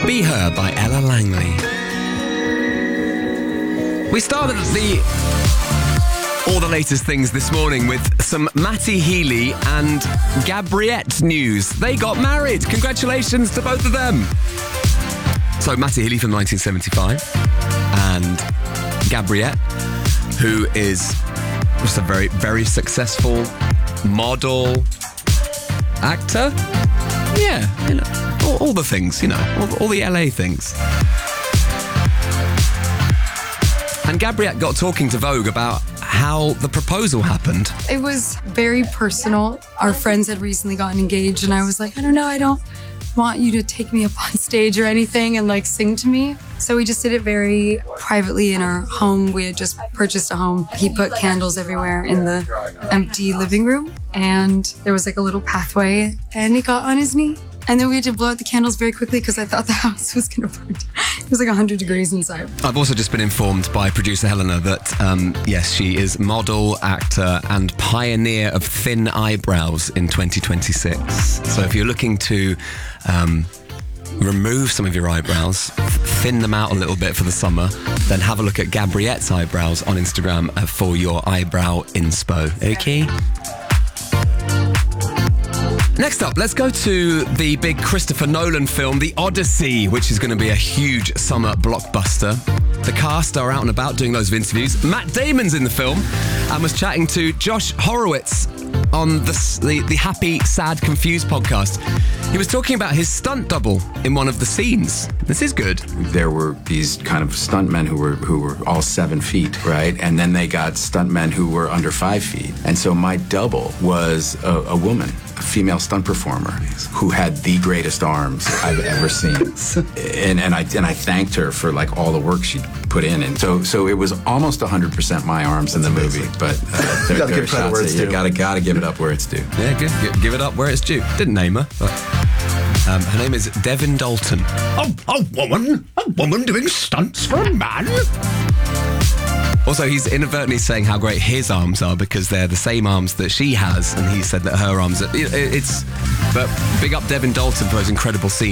Be Her by Ella Langley. We started all the latest things this morning with some Matty Healy and Gabriette news. They got married. Congratulations to both of them. So Matty Healy from 1975 and Gabriette, who is just a very, very successful model, actor. Yeah, you know, all the things, you know, all the LA things. And Gabriette got talking to Vogue about how the proposal happened. It was very personal. Our friends had recently gotten engaged, and I was like, I don't know, I don't want you to take me up on stage or anything and like sing to me. So we just did it very privately in our home. We had just purchased a home. He put candles everywhere in the empty living room, and there was like a little pathway, and he got on his knee. And then we had to blow out the candles very quickly because I thought the house was going to burn. It was like 100 degrees inside. I've also just been informed by producer Helena that, yes, she is model, actor, and pioneer of thin eyebrows in 2026. So if you're looking to remove some of your eyebrows, thin them out a little bit for the summer, then have a look at Gabriette's eyebrows on Instagram for your eyebrow inspo. Okay? Next up, let's go to the big Christopher Nolan film, The Odyssey, which is going to be a huge summer blockbuster. The cast are out and about doing loads of interviews. Matt Damon's in the film and was chatting to Josh Horowitz on the Happy, Sad, Confused podcast. He was talking about his stunt double in one of the scenes. This is good. There were these kind of stuntmen who were all 7 feet, right? And then they got stuntmen who were under 5 feet. And so my double was a woman, a female stunt performer who had the greatest arms I've ever seen. And I thanked her for like all the work she put in. And so it was almost 100% my arms in the movie. But you gotta give credit where it's due. You gotta give it up where it's due. Yeah, good. Give it up where it's due. Didn't name her, but her name is Devin Dalton. A woman doing stunts for a man? Also, he's inadvertently saying how great his arms are because they're the same arms that she has, and he said that her arms are... But big up Devin Dalton for those incredible scenes.